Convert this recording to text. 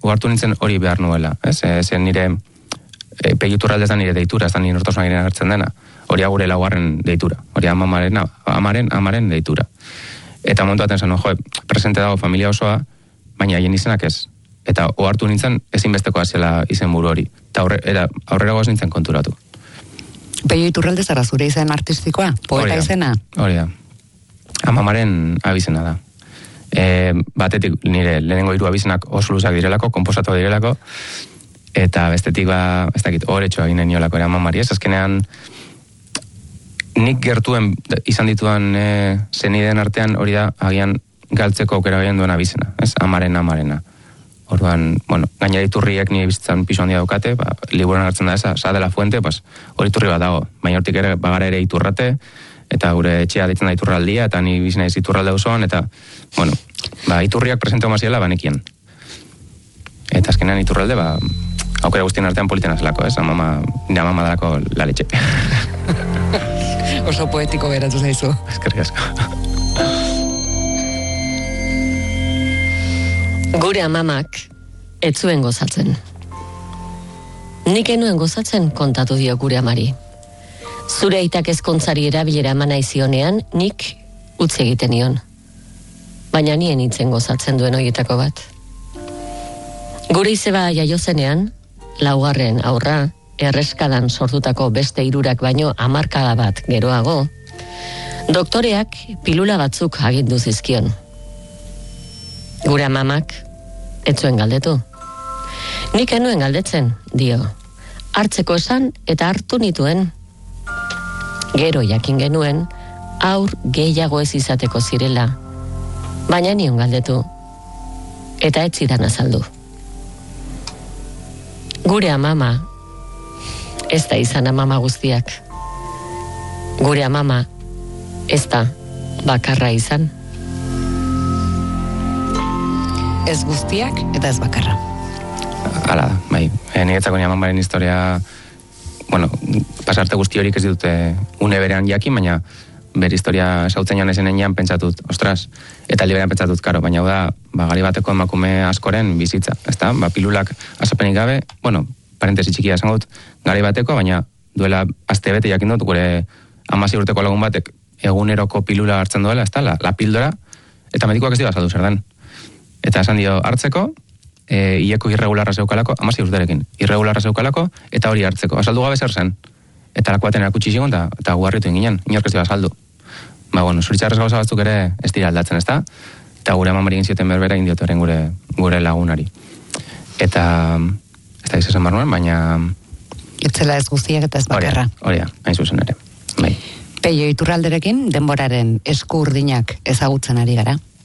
uhartu nintzen hori behar nuela, ez? Zen nire, Pegi Iturralde ez da nire deitura, ez da nire nortasunak agertzen dena. Hori gure laugarren deitura, hori amaren deitura. Eta momentu baten zen, presente dago familia osoa, baina haien izenak ez. Eta ohartu nintzen ezinbestekoa zela izenburu hori. Eta aurrera goaz nintzen konturatu. Pegi Iturralde zara zure izen artistikoa? Poeta izena? Hori da. Amamaren abizena da. Batetik nire lehenengo 3 abizenak oso luzak direlako, konposatu direlako, eta bestetik ez dakit, horretxoa ginen niolako ere amamari. Ez azkenean, nik gertuen izan dituan zenideen artean hori da agian galtzeko aukera gehien duen abizena, ez? Amarena. Orduan, gainera iturriek nire bizitzan piso handia daukate, liburuan hartzen da Sa de la Fuente, hori iturri bat dago. Baina hortik ere, bagara ere Iturrate, eta gure etxea ditzen da Iturraldia, eta ni bizina ez Iturralde osoan, eta, iturriak presente omaziela banekien. Eta azkenean Iturralde, aukera guztien artean politena zelako, ez? Nire amama dalako la leche. Oso poetiko beratu zaizu. Eskerrik asko. Gure amamak ez zuen gozatzen. Nik enuen gozatzen kontatu dio gure amari. Zure aitak ezkontzari erabilera emana izionean, nik utzi egiten nion. Baina nien nintzen gozatzen duen horietako bat. Gure izeba jaiozenean, 4. aurra, erreskadan sortutako beste 3 baino 10 bat geroago, doktoreak pilula batzuk agindu zizkion. Gure amamak ez zuen galdetu. Nik enuen galdetzen, dio. Hartzeko esan eta hartu nituen. Gero jakin genuen, aur gehiago ez izateko zirela. Baina nion galdetu. Eta ez zidan azaldu. Gure amama, ez da izan amama guztiak. Gure amama, ez da bakarra izan. Ez guztiak eta ez bakarra. Hala da, bai. Niretzako nire amamaren historia, pasarte guzti horik ez ditute une berean jakin, baina bere historia esautzen joan ezenean pentsatut, ostras, eta liberean pentsatut, karo, baina da, gari bateko emakume askoren bizitza, ezta? Pilulak azapenik gabe, parentesi txikia esan dut, gari bateko, baina duela aste bete jakin dut, gure 16 urteko lagun batek eguneroko pilula hartzen duela, ezta? La pildora, eta medikoak ez dira azaldu zer den. Eta esan dio hartzeko, hileko irregularra zeukalako, 16 urterekin, irregularra zeukalako, eta hori hartzeko. Azaldu gabe zer zen. Eta lako baten erakutsi zigun, eta guarritu inginen, inork ez dira azaldu. Zuritzarrez gauza batzuk ere ez dira aldatzen, ezta? Eta gure amamari egin zioten berbera egin diotoren gure lagunari. Eta, ez da izasen barnuen, baina... Etzela ez guztiak eta ez bakarra. Hori da, hain zuzen ere. Bai. Peio Iturralderekin denboraren esku urdinak ezagutzen ari gara.